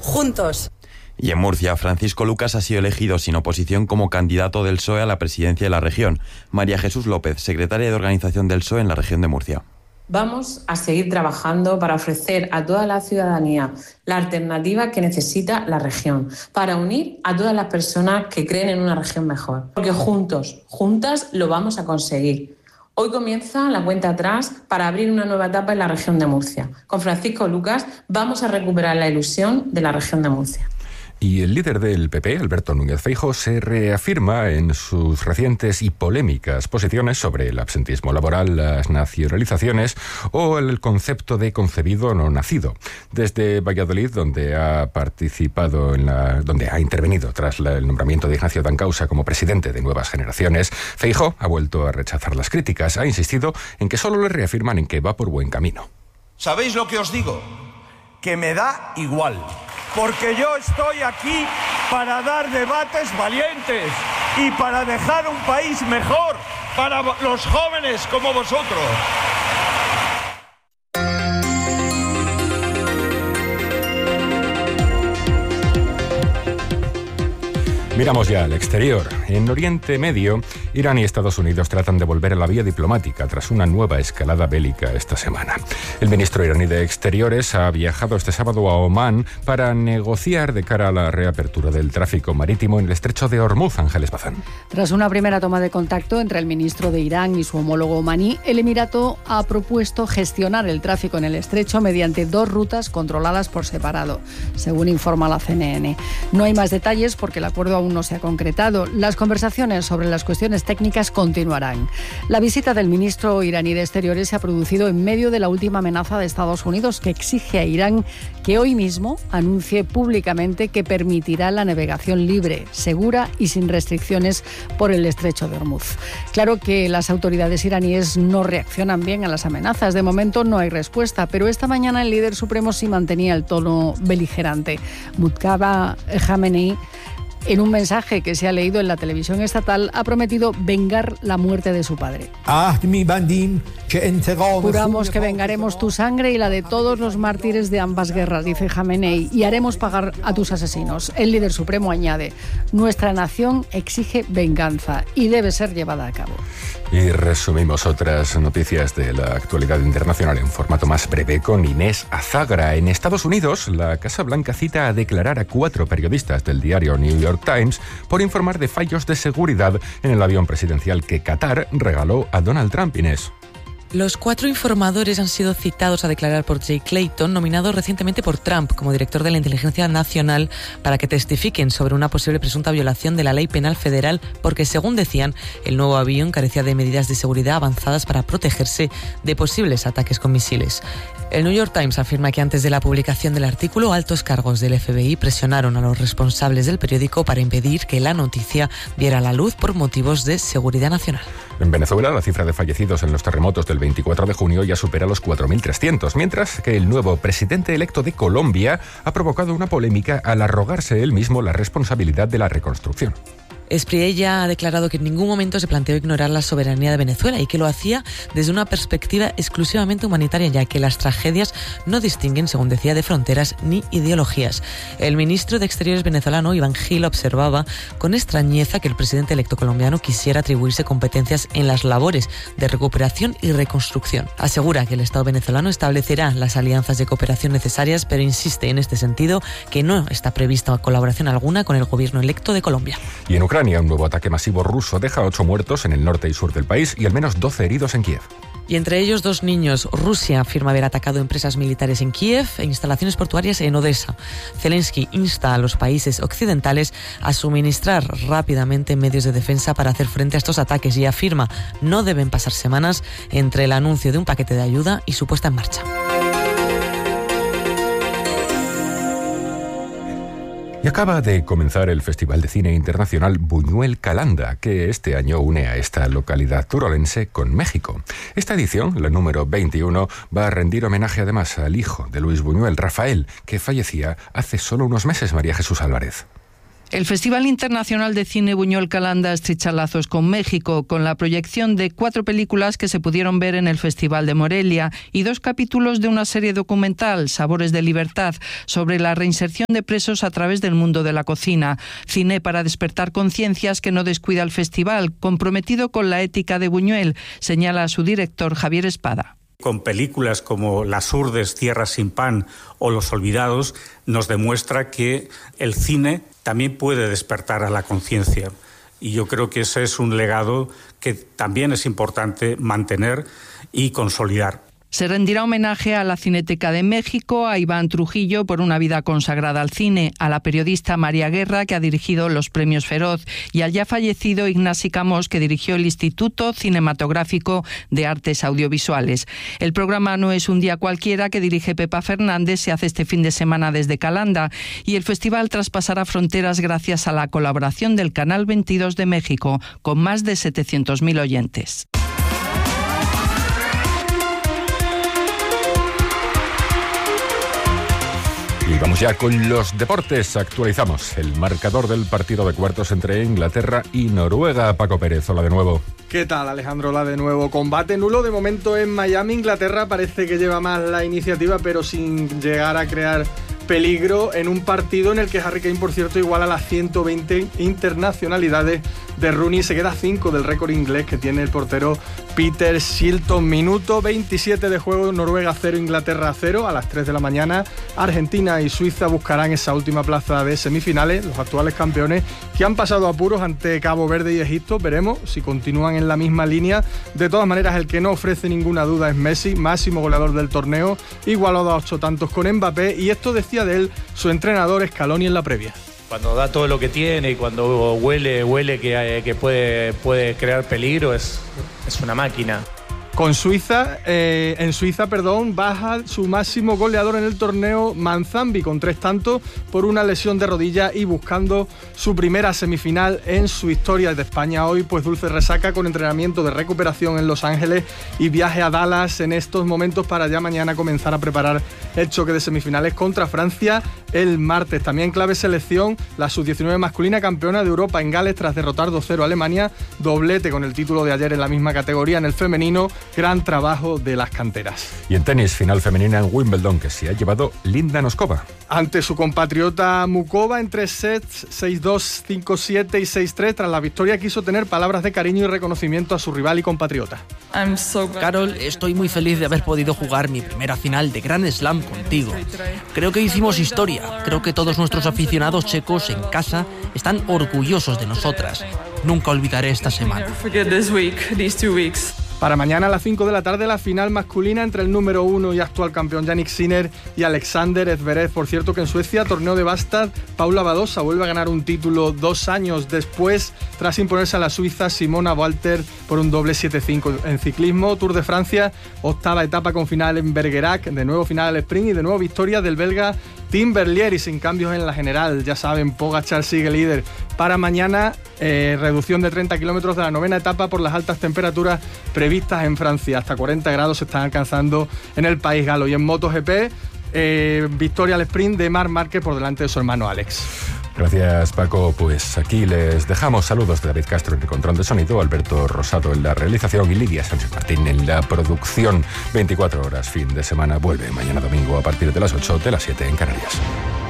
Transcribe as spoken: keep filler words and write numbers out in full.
juntos. Y en Murcia, Francisco Lucas ha sido elegido sin oposición como candidato del P S O E a la presidencia de la región. María Jesús López, secretaria de organización del P S O E en la región de Murcia. Vamos a seguir trabajando para ofrecer a toda la ciudadanía la alternativa que necesita la región, para unir a todas las personas que creen en una región mejor. Porque juntos, juntas, lo vamos a conseguir. Hoy comienza la cuenta atrás para abrir una nueva etapa en la región de Murcia. Con Francisco Lucas vamos a recuperar la ilusión de la región de Murcia. Y el líder del P P, Alberto Núñez Feijóo, se reafirma en sus recientes y polémicas posiciones sobre el absentismo laboral, las nacionalizaciones o el concepto de concebido no nacido. Desde Valladolid, donde ha participado, en la, donde ha intervenido tras la, el nombramiento de Ignacio Dancausa como presidente de Nuevas Generaciones, Feijóo ha vuelto a rechazar las críticas. Ha insistido en que solo le reafirman en que va por buen camino. ¿Sabéis lo que os digo? Que me da igual. Porque yo estoy aquí para dar debates valientes y para dejar un país mejor para los jóvenes como vosotros. Miramos ya al exterior. En Oriente Medio, Irán y Estados Unidos tratan de volver a la vía diplomática tras una nueva escalada bélica esta semana. El ministro iraní de Exteriores ha viajado este sábado a Omán para negociar de cara a la reapertura del tráfico marítimo en el estrecho de Hormuz. Ángeles Bazán. Tras una primera toma de contacto entre el ministro de Irán y su homólogo omaní, el Emirato ha propuesto gestionar el tráfico en el estrecho mediante dos rutas controladas por separado, según informa la C N N. No hay más detalles porque el acuerdo aún no se ha concretado. Las conversaciones sobre las cuestiones técnicas continuarán. La visita del ministro iraní de Exteriores se ha producido en medio de la última amenaza de Estados Unidos, que exige a Irán que hoy mismo anuncie públicamente que permitirá la navegación libre, segura y sin restricciones por el estrecho de Hormuz. Claro que las autoridades iraníes no reaccionan bien a las amenazas. De momento no hay respuesta, pero esta mañana el líder supremo sí mantenía el tono beligerante. Mujtaba Khamenei, en un mensaje que se ha leído en la televisión estatal, ha prometido vengar la muerte de su padre. Juramos que vengaremos tu sangre y la de todos los mártires de ambas guerras, dice Khamenei, y haremos pagar a tus asesinos. El líder supremo añade: nuestra nación exige venganza y debe ser llevada a cabo. Y resumimos otras noticias de la actualidad internacional en formato más breve con Inés Azagra. En Estados Unidos, la Casa Blanca cita a declarar a cuatro periodistas del diario New York Times por informar de fallos de seguridad en el avión presidencial que Qatar regaló a Donald Trump. Inés. Los cuatro informadores han sido citados a declarar por Jay Clayton, nominado recientemente por Trump como director de la Inteligencia Nacional, para que testifiquen sobre una posible presunta violación de la ley penal federal, porque, según decían, el nuevo avión carecía de medidas de seguridad avanzadas para protegerse de posibles ataques con misiles. El New York Times afirma que antes de la publicación del artículo, altos cargos del F B I presionaron a los responsables del periódico para impedir que la noticia viera la luz por motivos de seguridad nacional. En Venezuela, la cifra de fallecidos en los terremotos del veinticuatro de junio ya supera los cuatro mil trescientos, mientras que el nuevo presidente electo de Colombia ha provocado una polémica al arrogarse él mismo la responsabilidad de la reconstrucción. Espriella ha declarado que en ningún momento se planteó ignorar la soberanía de Venezuela y que lo hacía desde una perspectiva exclusivamente humanitaria, ya que las tragedias no distinguen, según decía, de fronteras ni ideologías. El ministro de Exteriores venezolano, Iván Gil, observaba con extrañeza que el presidente electo colombiano quisiera atribuirse competencias en las labores de recuperación y reconstrucción. Asegura que el Estado venezolano establecerá las alianzas de cooperación necesarias, pero insiste en este sentido que no está prevista colaboración alguna con el gobierno electo de Colombia. Y en Ucrania, un nuevo ataque masivo ruso deja ocho muertos en el norte y sur del país y al menos doce heridos en Kiev. Y entre ellos dos niños. Rusia afirma haber atacado empresas militares en Kiev e instalaciones portuarias en Odessa. Zelensky insta a los países occidentales a suministrar rápidamente medios de defensa para hacer frente a estos ataques y afirma no deben pasar semanas entre el anuncio de un paquete de ayuda y su puesta en marcha. Y acaba de comenzar el Festival de Cine Internacional Buñuel Calanda, que este año une a esta localidad turolense con México. Esta edición, la número veintiuno, va a rendir homenaje además al hijo de Luis Buñuel, Rafael, que fallecía hace solo unos meses. María Jesús Álvarez. El Festival Internacional de Cine Buñuel Calanda estrecha lazos con México, con la proyección de cuatro películas que se pudieron ver en el Festival de Morelia y dos capítulos de una serie documental, Sabores de Libertad, sobre la reinserción de presos a través del mundo de la cocina. Cine para despertar conciencias que no descuida el festival, comprometido con la ética de Buñuel, señala su director Javier Espada. Con películas como Las Urdes, Tierra sin pan o Los Olvidados, nos demuestra que el cine también puede despertar a la conciencia. Y yo creo que ese es un legado que también es importante mantener y consolidar. Se rendirá homenaje a la Cineteca de México, a Iván Trujillo por una vida consagrada al cine, a la periodista María Guerra, que ha dirigido los premios Feroz, y al ya fallecido Ignasi Camós, que dirigió el Instituto Cinematográfico de Artes Audiovisuales. El programa No es un día cualquiera, que dirige Pepa Fernández, se hace este fin de semana desde Calanda, y el festival traspasará fronteras gracias a la colaboración del Canal veintidós de México, con más de setecientos mil oyentes. Y vamos ya con los deportes. Actualizamos el marcador del partido de cuartos entre Inglaterra y Noruega. Paco Pérez, hola de nuevo. ¿Qué tal, Alejandro? Hola de nuevo. Combate nulo de momento en Miami. Inglaterra parece que lleva más la iniciativa, pero sin llegar a crear peligro en un partido en el que Harry Kane, por cierto, iguala a las ciento veinte internacionalidades de Rooney. Se queda cinco del récord inglés que tiene el portero Peter Shilton. Minuto veintisiete de juego, Noruega cero, Inglaterra cero. A las tres de la mañana, Argentina y Suiza buscarán esa última plaza de semifinales, los actuales campeones que han pasado apuros ante Cabo Verde y Egipto. Veremos si continúan en la misma línea. De todas maneras, el que no ofrece ninguna duda es Messi, máximo goleador del torneo, igualado a ocho tantos con Mbappé, y esto decía de él su entrenador Scaloni en la previa. Cuando da todo lo que tiene y cuando huele, huele que, que puede, puede crear peligro, es, es una máquina. Con Suiza, eh, en Suiza, perdón, baja su máximo goleador en el torneo, Manzambi, con tres tantos por una lesión de rodilla y buscando su primera semifinal en su historia. De España hoy, pues dulce resaca con entrenamiento de recuperación en Los Ángeles y viaje a Dallas en estos momentos para ya mañana comenzar a preparar el choque de semifinales contra Francia el martes. También clave selección, la sub diecinueve masculina campeona de Europa en Gales tras derrotar dos cero a Alemania, doblete con el título de ayer en la misma categoría en el femenino. Gran trabajo de las canteras. Y en tenis, final femenina en Wimbledon, que se ha llevado Linda Noskova. Ante su compatriota Mukova en tres sets, seis dos, cinco siete y seis tres, tras la victoria quiso tener palabras de cariño y reconocimiento a su rival y compatriota. Carol, estoy muy feliz de haber podido jugar mi primera final de Grand Slam contigo. Creo que hicimos historia. Creo que todos nuestros aficionados checos en casa están orgullosos de nosotras. Nunca olvidaré esta semana. Para mañana a las cinco de la tarde, la final masculina entre el número uno y actual campeón Jannik Sinner y Alexander Zverev. Por cierto que en Suecia, torneo de Bastad, Paula Badosa vuelve a ganar un título dos años después, tras imponerse a la suiza Simona Walter por un doble siete cinco. En ciclismo, Tour de Francia, octava etapa con final en Bergerac, de nuevo final al sprint y de nuevo victoria del belga Tim Berlier, y sin cambios en la general. Ya saben, Pogačar sigue líder. Para mañana, eh, reducción de treinta kilómetros de la novena etapa por las altas temperaturas previstas en Francia. Hasta cuarenta grados se están alcanzando en el país galo. Y en MotoGP, eh, victoria al sprint de Marc Márquez por delante de su hermano Alex. Gracias, Paco. Pues aquí les dejamos. Saludos de David Castro en el control de sonido, Alberto Rosado en la realización y Lidia Sánchez Martín en la producción. veinticuatro horas, fin de semana. Vuelve mañana domingo a partir de las ocho, de las siete en Canarias.